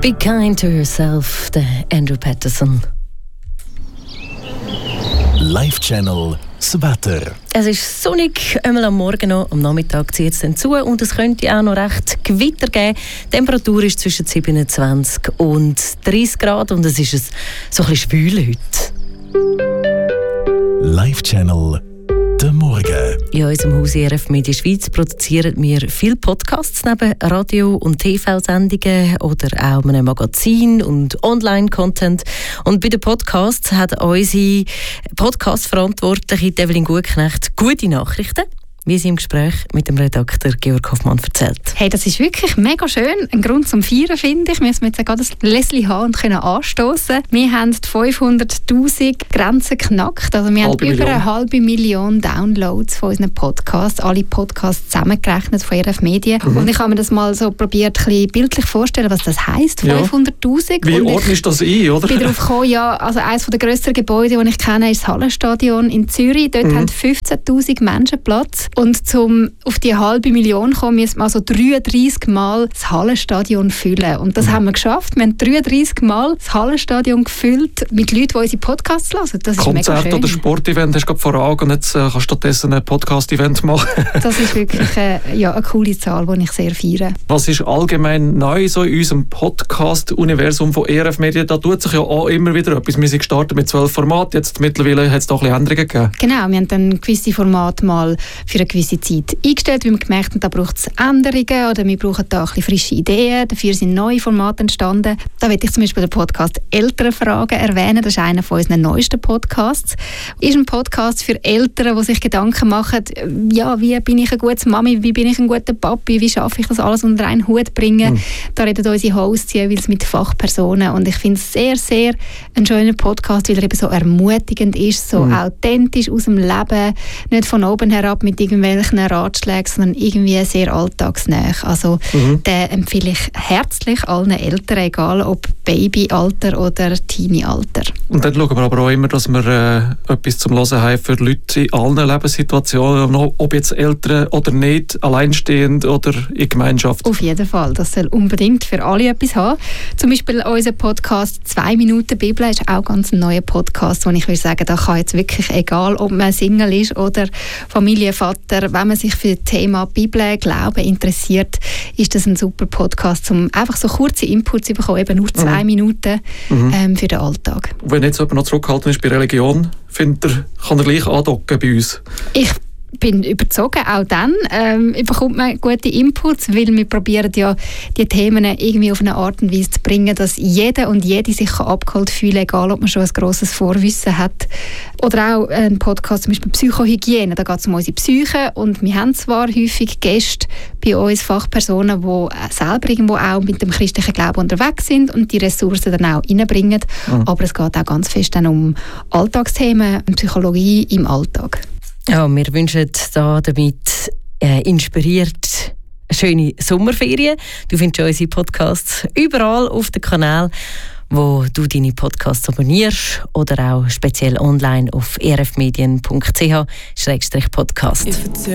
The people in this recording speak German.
Be kind to yourself, der Andrew Patterson. Live Channel, das Wetter. Es ist sonnig, einmal am Morgen noch, am Nachmittag zieht es dann zu und es könnte auch noch recht Gewitter geben. Die Temperatur ist zwischen 27 und 30 Grad und es ist so ein bisschen schwül heute. Live Channel, der Morgen. In unserem Haus ERF Media Schweiz produzieren wir viele Podcasts neben Radio- und TV-Sendungen oder auch einem Magazin und Online-Content. Und bei den Podcasts hat unsere Podcast-Verantwortliche Evelyn Gutknecht gute Nachrichten, wie sie im Gespräch mit dem Redakteur Georg Hoffmann erzählt. Hey, das ist wirklich mega schön. Ein Grund zum Feiern, finde ich. Wir müssen jetzt gerade ein Lässli haben und können anstoßen. Wir haben die 500'000 Grenze geknackt. Also wir haben über 500'000 Downloads von unseren Podcasts. Alle Podcasts zusammengerechnet von ERF Media. Und ich habe mir das mal so probiert, ein bisschen bildlich vorstellen, was das heisst. 500'000. Wie ordnest du das ein, oder? Ich bin darauf gekommen, also eines der grössten Gebäude, das ich kenne, ist das Hallenstadion in Zürich. Dort haben 15'000 Menschen Platz. Und um auf die 500'000 zu kommen, müssen wir also 33 Mal das Hallenstadion füllen. Und das haben wir geschafft. Wir haben 33 Mal das Hallenstadion gefüllt mit Leuten, die unsere Podcasts hören. Das ist Konzert mega schön. Oder Sportevent hast du gerade vor Augen und jetzt kannst du stattdessen ein Podcast-Event machen. Das ist wirklich eine coole Zahl, die ich sehr feiere. Was ist allgemein neu so in unserem Podcast-Universum von ERF Media? Da tut sich ja auch immer wieder etwas. Wir sind gestartet mit 12 Formaten, jetzt mittlerweile hat es da ein bisschen Änderungen gegeben. Genau, wir haben dann gewisse Formate mal für eine gewisse Zeit eingestellt, weil wir gemerkt haben, da braucht es Änderungen oder wir brauchen da ein bisschen frische Ideen. Dafür sind neue Formate entstanden. Da möchte ich zum Beispiel den Podcast «Elternfragen» erwähnen. Das ist einer von unseren neuesten Podcasts. Ist ein Podcast für Eltern, die sich Gedanken machen, wie bin ich eine gute Mami, wie bin ich ein guter Papi, wie schaffe ich das alles unter einen Hut bringen. Da reden unsere Hosts jeweils mit Fachpersonen und ich finde es sehr, sehr ein schöner Podcast, weil er eben so ermutigend ist, so authentisch aus dem Leben, nicht von oben herab mit irgendwelchen Ratschlägen, sondern irgendwie sehr alltagsnah. Also den empfehle ich herzlich allen Eltern, egal ob Babyalter oder Teenie-Alter. Und dann schauen wir aber auch immer, dass wir etwas zum Hören haben für Leute in allen Lebenssituationen, ob jetzt Eltern oder nicht, alleinstehend oder in Gemeinschaft. Auf jeden Fall, das soll unbedingt für alle etwas haben. Zum Beispiel unser Podcast «2 Minuten Bibel» ist auch ganz ein neuer Podcast, wo ich würde sagen, da kann jetzt wirklich, egal ob man Single ist oder Familie, Vater, wenn man sich für das Thema Bibel, Glauben interessiert, ist das ein super Podcast, um einfach so kurze Inputs zu bekommen, eben nur 2 Minuten für den Alltag. Wenn jetzt jemand noch zurückgehalten ist bei Religion, kann er gleich andocken bei uns? Ich bin überzogen, auch dann bekommt man gute Inputs, weil wir probieren ja, die Themen irgendwie auf eine Art und Weise zu bringen, dass jeder und jede sich abgeholt fühlen, egal ob man schon ein grosses Vorwissen hat. Oder auch ein Podcast, zum Beispiel Psychohygiene, da geht es um unsere Psyche und wir haben zwar häufig Gäste bei uns, Fachpersonen, die selber irgendwo auch mit dem christlichen Glauben unterwegs sind und die Ressourcen dann auch reinbringen, aber es geht auch ganz fest dann um Alltagsthemen, Psychologie im Alltag. Ja, wir wünschen da damit inspiriert schöne Sommerferien. Du findest unsere Podcasts überall auf dem Kanal, wo du deine Podcasts abonnierst oder auch speziell online auf erfmedien.ch/podcast.